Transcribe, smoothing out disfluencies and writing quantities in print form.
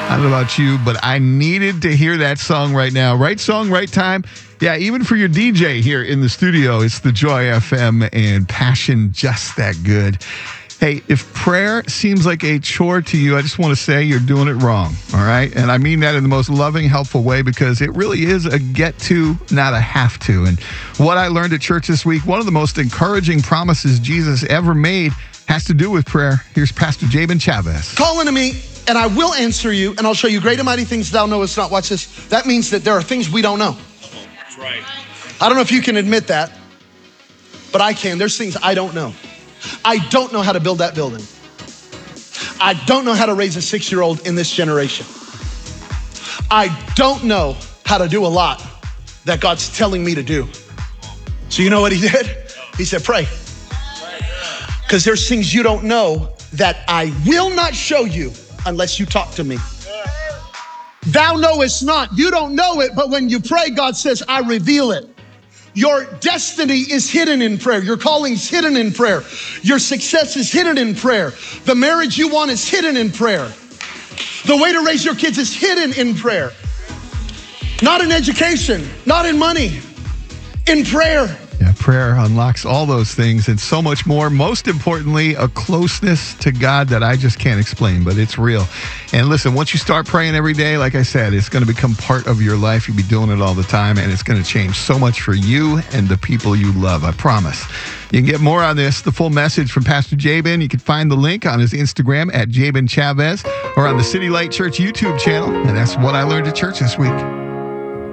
I don't know about you, but I needed to hear that song right now. Right song, right time. Yeah, even for your DJ here in the studio, it's the Joy FM and Passion Just That Good. Hey, if prayer seems like a chore to you, I just want to say you're doing it wrong, all right? And I mean that in the most loving, helpful way because it really is a get to, not a have to. And what I learned at church this week, one of the most encouraging promises Jesus ever made has to do with prayer. Here's Pastor Jabin Chavez. Call unto me, and I will answer you, and I'll show you great and mighty things thou knowest not. Watch this. That means that there are things we don't know. That's right. I don't know if you can admit that, but I can. There's things I don't know. I don't know how to build that building. I don't know how to raise a 6-year-old in this generation. I don't know how to do a lot that God's telling me to do. So you know what he did? He said, pray. Because there's things you don't know that I will not show you unless you talk to me. Thou knowest not. You don't know it, but when you pray, God says, I reveal it. Your destiny is hidden in prayer. Your calling's hidden in prayer. Your success is hidden in prayer. The marriage you want is hidden in prayer. The way to raise your kids is hidden in prayer. Not in education, not in money, in prayer. Yeah, prayer unlocks all those things and so much more. Most importantly, a closeness to God that I just can't explain, but it's real. And listen, once you start praying every day, like I said, it's going to become part of your life. You'll be doing it all the time, and it's going to change so much for you and the people you love, I promise. You can get more on this, the full message from Pastor Jabin. You can find the link on his Instagram at Jabin Chavez or on the City Light Church YouTube channel. And that's what I learned at church this week.